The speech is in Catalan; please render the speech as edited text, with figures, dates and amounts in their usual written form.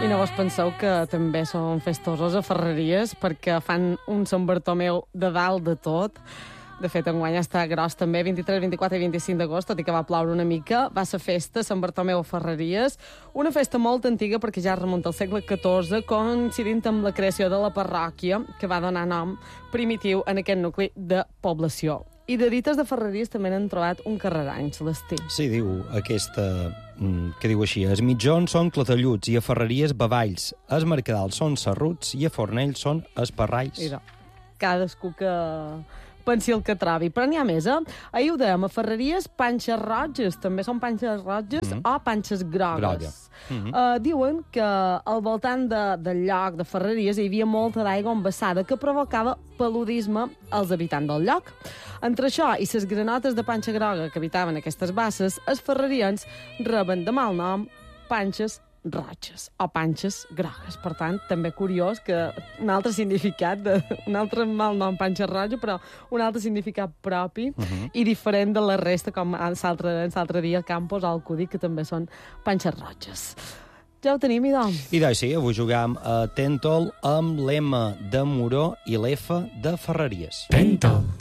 I no vos penseu que també són festosos a Ferreries perquè fan un Sant Bartomeu de dalt de tot. De fet, enguany està gros també, 23, 24 i 25 d'agost, tot i que va ploure una mica. Va ser festa, Sant Bartomeu a Ferreries. Una festa molt antiga perquè ja remunta al segle XIV, coincidint amb la creació de la parròquia, que va donar nom primitiu en aquest nucli de població. I de dites de Ferreries també n'han trobat un carreranys, l'estil. Sí, diu aquesta... que diu així: els mitjons són clatelluts i a Ferreries bavalls, els mercadals són serruts i a Fornells són esparralls. Mira, cadascú que pensi el que trobi. Però n'hi ha més, eh? Ahir ho dèiem, a Ferreries, panxes roges. També són panxes roges o panxes grogues. Diuen que al voltant del lloc de Ferreries hi havia molta d'aigua embassada que provocava paludisme als habitants del lloc. Entre això i les granotes de panxa groga que habitaven aquestes basses, els ferrerians reben de mal nom panxes roges o panxes grogues. Per tant, també curiós que un altre significat, un altre mal nom panxa roja, però un altre significat propi i diferent de la resta, com l'altre dia al Campos o al Cudí, que també són panxes roges. Ja ho tenim, idò. I doncs sí, avui juguem a Tèntol amb l'M de Moró i l'F de Ferreries. Tèntol.